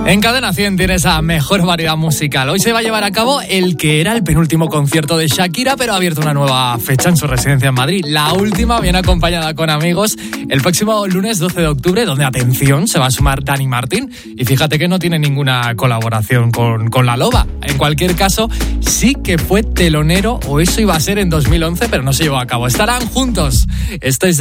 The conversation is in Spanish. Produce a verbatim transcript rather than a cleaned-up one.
En Cadena cien tiene esa mejor variedad musical. Hoy se va a llevar a cabo el que era el penúltimo concierto de Shakira, pero ha abierto una nueva fecha en su residencia en Madrid. La última, bien acompañada con amigos, el próximo lunes doce de octubre, donde, atención, se va a sumar Dani Martín. Y fíjate que no tiene ninguna colaboración con, con La Loba. En cualquier caso, sí que fue telonero, o eso iba a ser en dos mil once, pero no se llevó a cabo. Estarán juntos. Esto es